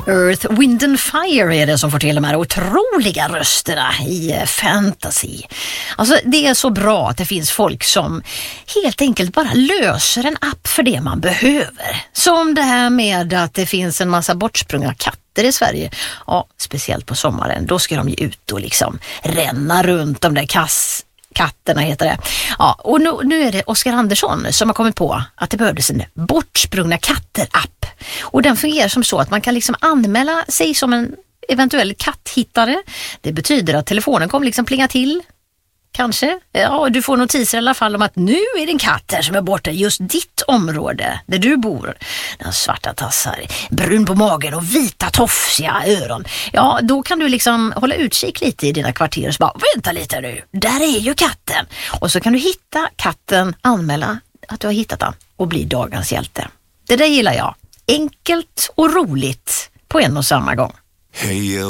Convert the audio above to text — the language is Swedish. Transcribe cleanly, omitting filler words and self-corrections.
Earth, Wind and Fire är det som får till de här otroliga rösterna i fantasy. Alltså det är så bra att det finns folk som helt enkelt bara löser en app för det man behöver. Som det här med att det finns en massa bortsprungna katter i Sverige. Ja, speciellt på sommaren. Då ska de ju ut och liksom ränna runt de där katterna heter det. Ja, och nu är det Oskar Andersson som har kommit på att det behövdes en bortsprungna katter-app. Och den fungerar som så att man kan liksom anmäla sig som en eventuell katthittare. Det betyder att telefonen kommer liksom plinga till. Kanske. Ja, du får notiser i alla fall om att nu är det en katt här som är borta i just ditt område där du bor. Den har svarta tassar, brun på magen och vita tofsiga öron. Ja, då kan du liksom hålla utkik lite i dina kvarter och så bara, vänta lite nu, där är ju katten. Och så kan du hitta katten, anmäla att du har hittat den och bli dagens hjälte. Det där gillar jag. Enkelt och roligt på en och samma gång. Hey,